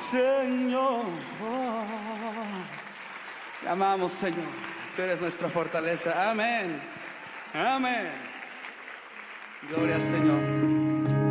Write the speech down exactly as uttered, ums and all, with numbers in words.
Señor. Te amamos, Señor. Tú eres nuestra fortaleza. Amén. Amén. Gloria al Señor.